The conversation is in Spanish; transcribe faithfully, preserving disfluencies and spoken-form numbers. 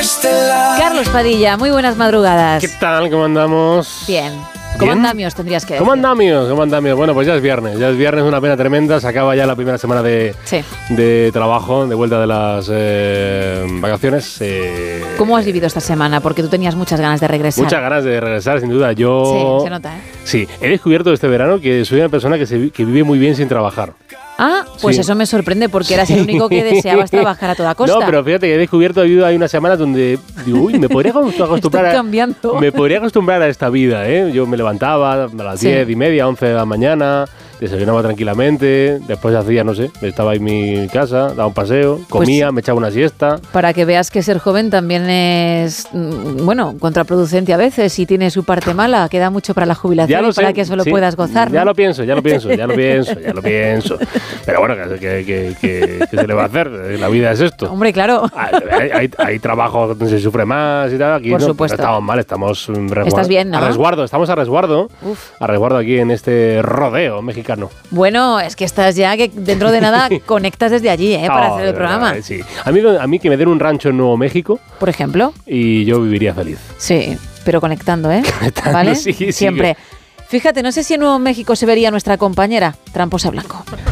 estelar. Carlos Padilla, muy buenas madrugadas. ¿Qué tal? ¿Cómo andamos? Bien. ¿Cómo andamios tendrías que decir? ¿Cómo andamios? ¿Cómo andamios? Bueno, pues ya es viernes. Ya es viernes, una pena tremenda. Se acaba ya la primera semana de, sí. de trabajo, de vuelta de las eh, vacaciones. Eh, ¿Cómo has vivido esta semana? Porque tú tenías muchas ganas de regresar. Muchas ganas de regresar, sin duda. Yo... Sí, se nota, ¿eh? Sí, he descubierto este verano que soy una persona que, se, que vive muy bien sin trabajar. Ah, pues sí. Eso me sorprende porque eras el único que deseabas trabajar a toda costa. No, pero fíjate que he descubierto que hay unas semanas donde digo, uy, me podría acostumbrar Estoy cambiando. A, me podría acostumbrar a esta vida, ¿eh? Yo me levantaba a las sí. diez y media, once de la mañana, desayunaba tranquilamente, después hacía, no sé, estaba en mi casa, daba un paseo, comía, pues, me echaba una siesta. Para que veas que ser joven también es, bueno, contraproducente a veces y tiene su parte mala, queda mucho para la jubilación y sé, para que eso lo sí. puedas gozar, ¿no? Ya lo pienso, ya lo pienso, ya lo pienso, ya lo pienso. Pero bueno, ¿qué, qué, qué, qué, qué se le va a hacer? La vida es esto. Hombre, claro. Hay, hay, hay trabajo donde se sufre más y tal. Aquí Por no, supuesto. no estamos mal, estamos resguardo. Estás bien, ¿no? A resguardo, estamos a resguardo. Uf. A resguardo aquí en este rodeo mexicano. Bueno, es que estás ya que dentro de nada conectas desde allí, ¿eh? Para oh, hacer el programa. Verdad, sí. A mí, a mí que me den un rancho en Nuevo México. Por ejemplo. Y yo viviría feliz. Sí, pero conectando, ¿eh? Conectando, ¿vale? Sí, Siempre. Sí. Fíjate, no sé si en Nuevo México se vería nuestra compañera Tramposa Blanco.